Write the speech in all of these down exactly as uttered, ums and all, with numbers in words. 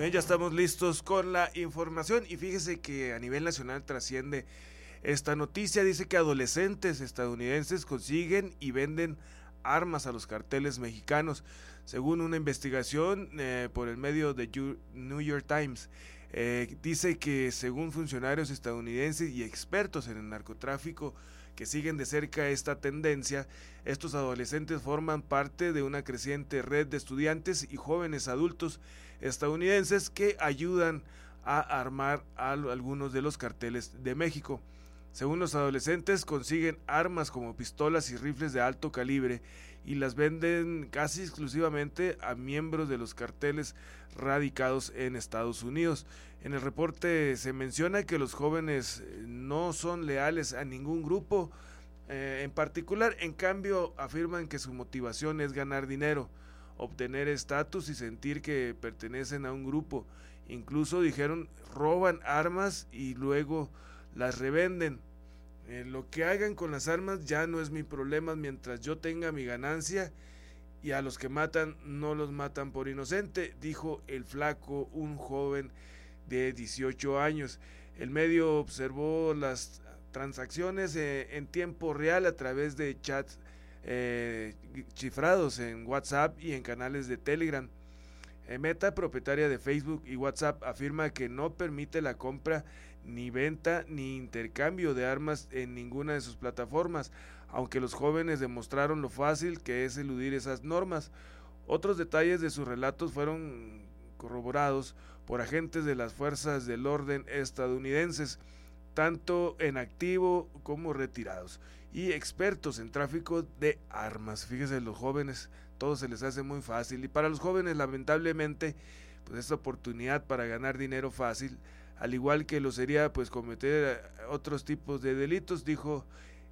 Bien, ya estamos listos con la información y fíjese que a nivel nacional trasciende esta noticia. Dice que adolescentes estadounidenses consiguen y venden armas a los carteles mexicanos. Según una investigación eh, por el medio de New York Times, eh, dice que según funcionarios estadounidenses y expertos en el narcotráfico que siguen de cerca esta tendencia, estos adolescentes forman parte de una creciente red de estudiantes y jóvenes adultos estadounidenses que ayudan a armar a algunos de los carteles de México. Según los adolescentes, consiguen armas como pistolas y rifles de alto calibre y las venden casi exclusivamente a miembros de los carteles radicados en Estados Unidos. En el reporte se menciona que los jóvenes no son leales a ningún grupo eh, en particular, en cambio afirman que su motivación es ganar dinero, obtener estatus y sentir que pertenecen a un grupo. Incluso dijeron, roban armas y luego las revenden. Eh, lo que hagan con las armas ya no es mi problema mientras yo tenga mi ganancia, y a los que matan no los matan por inocente, dijo el flaco, un joven de dieciocho años. El medio observó las transacciones eh, en tiempo real a través de chats eh, cifrados en WhatsApp y en canales de Telegram. Eh, Meta, propietaria de Facebook y WhatsApp, afirma que no permite la compra, ni venta, ni intercambio de armas en ninguna de sus plataformas, aunque los jóvenes demostraron lo fácil que es eludir esas normas. Otros detalles de sus relatos fueron corroborados por agentes de las fuerzas del orden estadounidenses, tanto en activo como retirados, y expertos en tráfico de armas. Fíjese, los jóvenes todo se les hace muy fácil, y para los jóvenes lamentablemente pues esta oportunidad para ganar dinero fácil, al igual que lo sería pues cometer otros tipos de delitos, dijo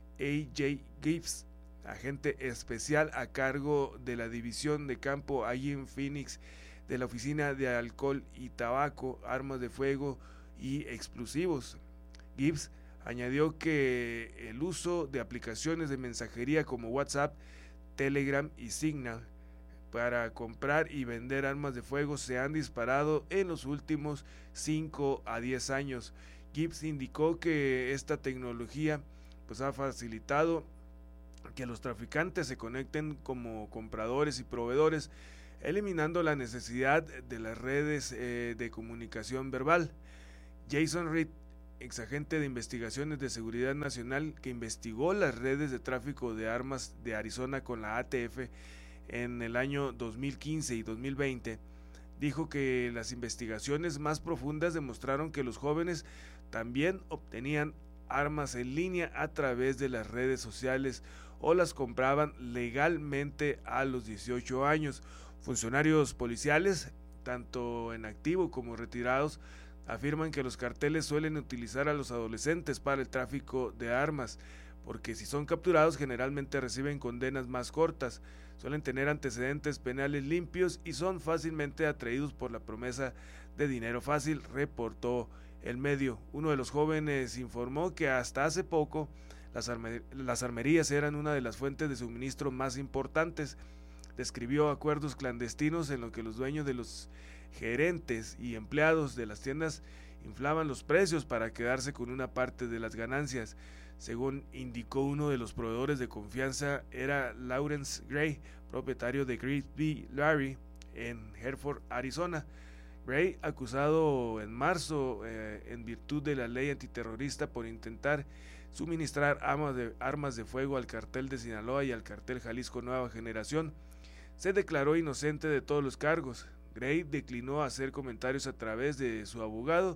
A J Gibbs, agente especial a cargo de la división de campo allí en Phoenix de la Oficina de Alcohol y Tabaco, Armas de Fuego y Explosivos. Gibbs añadió que el uso de aplicaciones de mensajería como WhatsApp, Telegram y Signal para comprar y vender armas de fuego se han disparado en los últimos cinco a diez años. Gibbs indicó que esta tecnología pues ha facilitado que los traficantes se conecten como compradores y proveedores, eliminando la necesidad de las redes eh, de comunicación verbal. Jason Reed, exagente de investigaciones de seguridad nacional que investigó las redes de tráfico de armas de Arizona con la A T F en el año dos mil quince y dos mil veinte, dijo que las investigaciones más profundas demostraron que los jóvenes también obtenían armas en línea a través de las redes sociales o las compraban legalmente a los dieciocho años. Funcionarios policiales, tanto en activo como retirados, afirman que los carteles suelen utilizar a los adolescentes para el tráfico de armas, porque si son capturados generalmente reciben condenas más cortas, suelen tener antecedentes penales limpios y son fácilmente atraídos por la promesa de dinero fácil, reportó el medio. Uno de los jóvenes informó que hasta hace poco las, arme- las armerías eran una de las fuentes de suministro más importantes. Describió acuerdos clandestinos en los que los dueños de los gerentes y empleados de las tiendas inflaban los precios para quedarse con una parte de las ganancias. Según indicó uno de los proveedores de confianza, era Lawrence Gray, propietario de Great B. Larry en Hereford, Arizona. Gray, acusado en marzo eh, en virtud de la ley antiterrorista por intentar suministrar armas de, armas de fuego al cartel de Sinaloa y al cartel Jalisco Nueva Generación, se declaró inocente de todos los cargos. Gray declinó hacer comentarios a través de su abogado,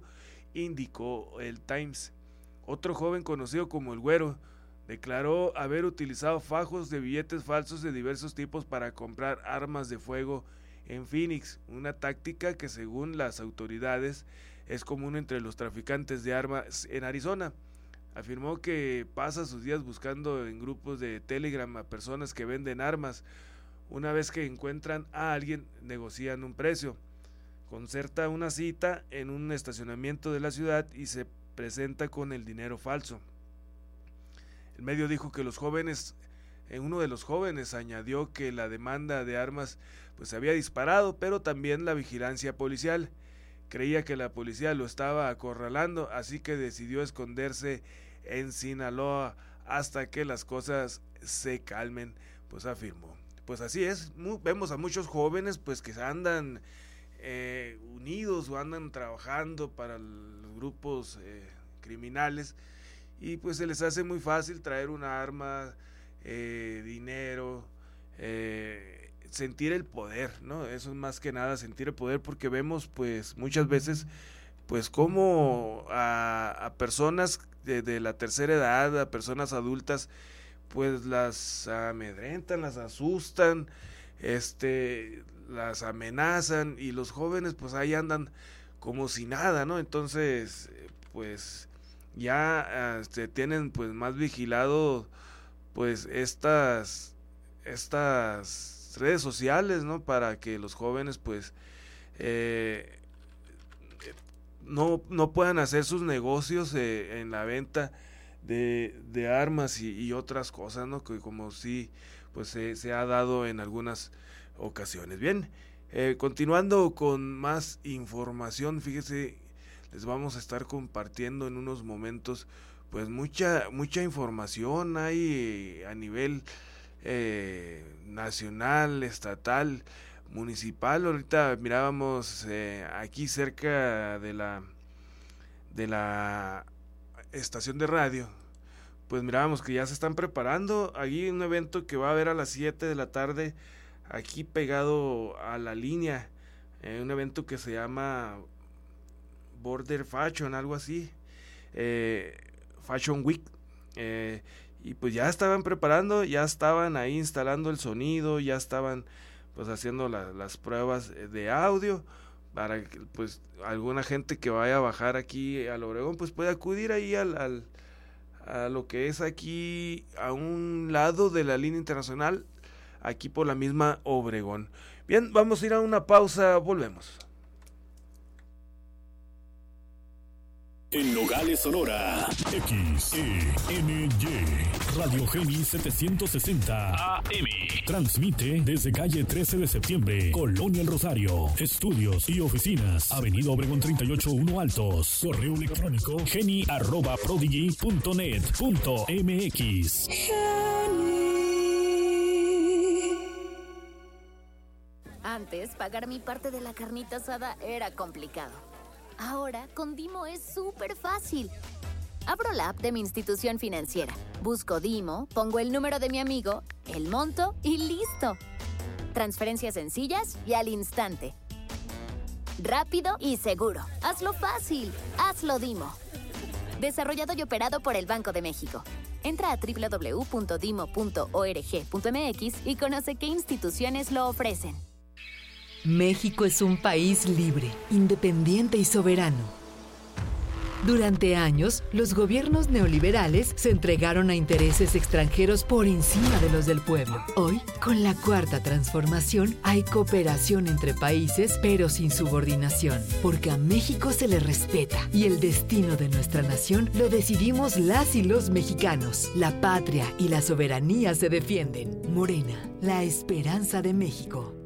indicó el Times. Otro joven conocido como el Güero declaró haber utilizado fajos de billetes falsos de diversos tipos para comprar armas de fuego en Phoenix, una táctica que según las autoridades es común entre los traficantes de armas en Arizona. Afirmó que pasa sus días buscando en grupos de Telegram a personas que venden armas. Una vez que encuentran a alguien, negocian un precio, concerta una cita en un estacionamiento de la ciudad y se presenta con el dinero falso. El medio dijo que los jóvenes, eh, uno de los jóvenes añadió que la demanda de armas pues había disparado, pero también la vigilancia policial. creía que la policía lo estaba acorralando, así que decidió esconderse en Sinaloa hasta que las cosas se calmen, pues afirmó. Pues así es, muy, vemos a muchos jóvenes pues que andan eh, unidos o andan trabajando para los grupos eh, criminales, y pues se les hace muy fácil traer una arma, eh, dinero, eh, sentir el poder, ¿no? Eso es más que nada, sentir el poder, porque vemos pues muchas veces pues como a, a personas de, de la tercera edad, a personas adultas, pues las amedrentan, las asustan, este, las amenazan, y los jóvenes pues ahí andan como si nada, ¿no? Entonces pues ya este, tienen pues más vigilado pues estas estas redes sociales, ¿no? Para que los jóvenes pues eh, no, no puedan hacer sus negocios eh, en la venta de, de armas y, y otras cosas, ¿no? Que como sí pues se, se ha dado en algunas ocasiones. Bien, eh, continuando con más información, fíjese, les vamos a estar compartiendo en unos momentos pues mucha mucha información hay a nivel eh, nacional, estatal, municipal. Ahorita mirábamos eh, aquí cerca de la de la estación de radio, pues mirábamos que ya se están preparando allí un evento que va a haber a las siete de la tarde aquí pegado a la línea, eh, un evento que se llama Border Fashion, algo así, eh, Fashion Week, eh, y pues ya estaban preparando, ya estaban ahí instalando el sonido, ya estaban pues haciendo la, las pruebas de audio para que pues alguna gente que vaya a bajar aquí al Obregón pues pueda acudir ahí al, al a lo que es aquí a un lado de la línea internacional, aquí por la misma Obregón. Bien, vamos a ir a una pausa, volvemos. En Nogales, Sonora, X E N Y, Radio Geni setecientos sesenta A M. Transmite desde calle trece de septiembre, Colonia El Rosario. Estudios y oficinas, Avenida Obregón treinta y ocho uno Altos. Correo electrónico geni arroba prodigy punto net punto m x. Antes, pagar mi parte de la carnita asada era complicado. Ahora, con Dimo es súper fácil. Abro la app de mi institución financiera, busco Dimo, pongo el número de mi amigo, el monto y ¡listo! Transferencias sencillas y al instante. Rápido y seguro. Hazlo fácil. Hazlo Dimo. Desarrollado y operado por el Banco de México. Entra a doble u doble u doble u punto dimo punto org punto m x y conoce qué instituciones lo ofrecen. México es un país libre, independiente y soberano. Durante años, los gobiernos neoliberales se entregaron a intereses extranjeros por encima de los del pueblo. Hoy, con la Cuarta Transformación, hay cooperación entre países, pero sin subordinación, porque a México se le respeta y el destino de nuestra nación lo decidimos las y los mexicanos. La patria y la soberanía se defienden. Morena, la esperanza de México.